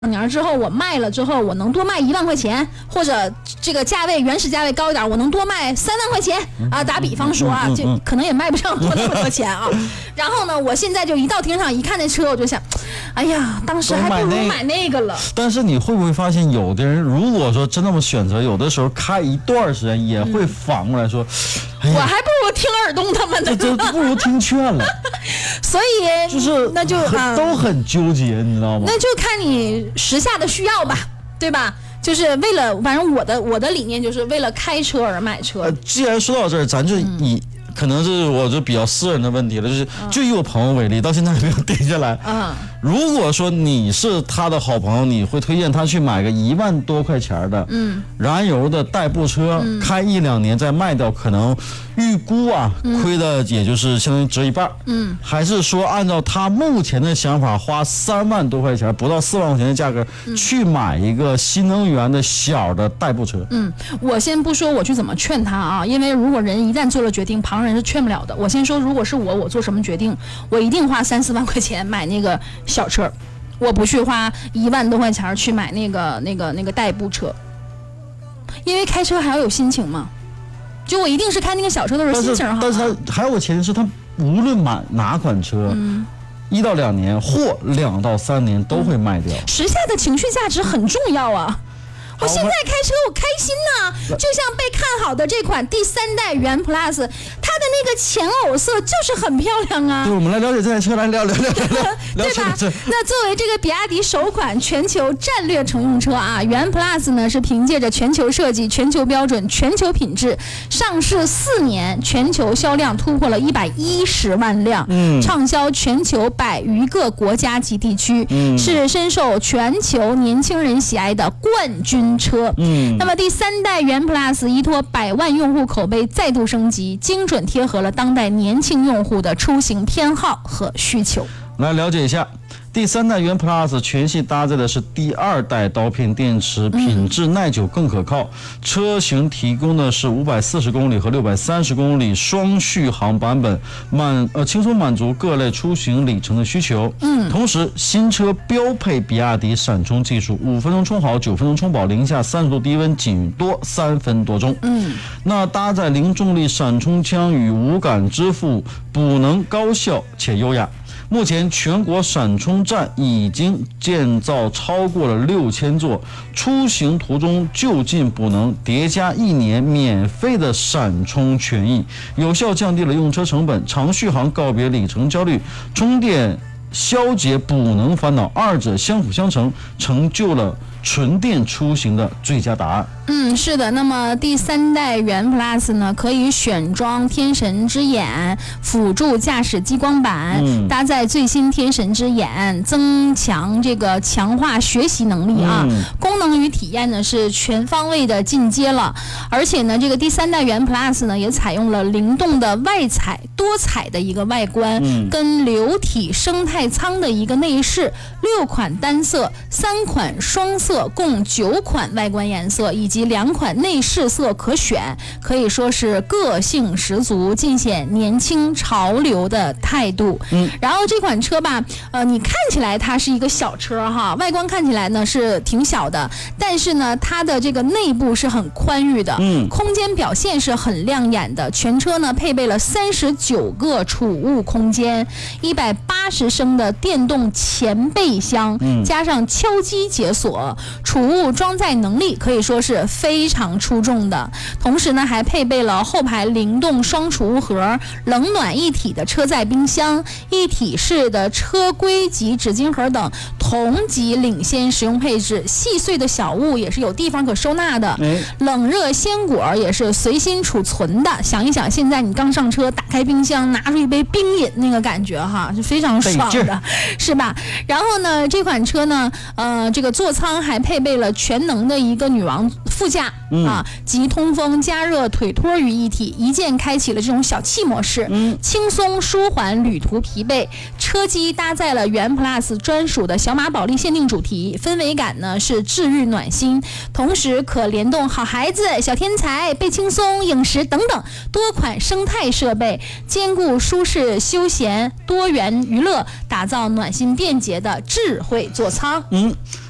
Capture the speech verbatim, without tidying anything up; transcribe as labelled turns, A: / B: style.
A: 年之后我卖了之后，我能多卖一万块钱，或者这个价位原始价位高一点，我能多卖三万块钱啊。打比方说啊，就可能也卖不上多那么多钱啊。然后呢，我现在就一到停车场一看那车，我就想，哎呀，当时还不如买那个了。
B: 但是你会不会发现，有的人如果说真那么选择，有的时候开一段时间也会反过来说，
A: 嗯、我还不如听耳东他们的，
B: 这这不如听劝了。
A: 所以
B: 就是
A: 那就、
B: 啊、都很纠结，你知道吗？
A: 那就看你时下的需要吧，对吧？就是为了，反正我的我的理念就是为了开车而买车。
B: 呃，既然说到这儿，咱就以、嗯、可能是我就比较私人的问题了，就是、嗯、就以我朋友为例，到现在还没有定下来。嗯，如果说你是他的好朋友，你会推荐他去买个一万多块钱的，嗯，燃油的代步车，嗯、开一两年再卖掉，可能预估啊，嗯、亏的也就是相当于折一半。嗯，还是说按照他目前的想法，花三万多块钱，不到四万块钱的价格，嗯、去买一个新能源的小的代步车？
A: 嗯，我先不说我去怎么劝他啊，因为如果人一旦做了决定，旁人是劝不了的。我先说，如果是我，我做什么决定，我一定花三四万块钱买那个小车，我不去花一万多块钱去买那个那个那个代步车，因为开车还要有心情嘛。就我一定是开那个小车的时候心情好。
B: 但是他还有个前提是，他无论买哪款车，嗯，一到两年或两到三年都会卖掉。
A: 嗯、时下的情绪价值很重要啊。我现在开车我开心呐、啊，就像被看好的这款第三代元 Plus， 它的那个前偶色就是很漂亮啊。
B: 对，我们来了解这台车，来聊聊聊聊聊，
A: 对吧？那作为这个比亚迪首款全球战略乘用车啊，元 Plus 呢是凭借着全球设计、全球标准、全球品质，上市四年，全球销量突破了一百一十万辆，嗯，畅销全球百余个国家及地区，嗯，是深受全球年轻人喜爱的冠军车。嗯，那么第三代元 Plus 依托百万用户口碑再度升级，精准贴合了当代年轻用户的出行偏好和需求。
B: 来了解一下。第三代元 Plus 全系搭载的是第二代刀片电池，品质耐久更可靠。嗯、车型提供的是五百四十公里和六百三十公里双续航版本，满呃轻松满足各类出行里程的需求。嗯，同时新车标配比亚迪闪充技术，五分钟充好，九分钟充饱，零下三十度低温仅多三分多钟。嗯，那搭载零重力闪充枪与无感支付，补能高效且优雅。目前全国闪充站已经建造超过了六千座，出行途中就近补能，叠加一年免费的闪充权益，有效降低了用车成本，长续航告别里程焦虑，充电消解补能烦恼，二者相辅相成，成就了纯电出行的最佳答案。
A: 嗯，是的。那么第三代元 Plus 呢，可以选装天神之眼辅助驾驶激光板，嗯、搭载最新天神之眼，增强这个强化学习能力啊。嗯、功能与体验呢是全方位的进阶了，而且呢，这个第三代元 Plus 呢也采用了灵动的外彩多彩的一个外观，嗯、跟流体生态舱的一个内饰，六款单色，三款双色，共九款外观颜色，以及两款内饰色可选，可以说是个性十足，尽显年轻潮流的态度。嗯，然后这款车吧，呃，你看起来它是一个小车哈，外观看起来呢是挺小的，但是呢，它的这个内部是很宽裕的，嗯，空间表现是很亮眼的。全车呢配备了三十九个储物空间，一百八十升的电动前备箱，嗯，加上敲击解锁，储物装载能力可以说是非常出众的。同时呢，还配备了后排灵动双储物盒、冷暖一体的车载冰箱、一体式的车规及纸巾盒等同级领先实用配置。细碎的小物也是有地方可收纳的，嗯、冷热鲜果也是随心储存的。想一想，现在你刚上车，打开冰箱，拿出一杯冰饮，那个感觉哈，是非常爽的，是吧？然后呢，这款车呢，呃，这个座舱还配备了全能的一个女王副驾、嗯、啊，集通风、加热、腿托于一体，一键开启了这种小气模式，嗯、轻松舒缓旅途疲惫。车机搭载了元 Plus 专属的小马宝莉限定主题，氛围感呢是治愈暖心，同时可联动好孩子、小天才、倍轻松、影视等等多款生态设备，兼顾舒适休闲多元娱乐，打造暖心便捷的智慧座舱。
B: 嗯，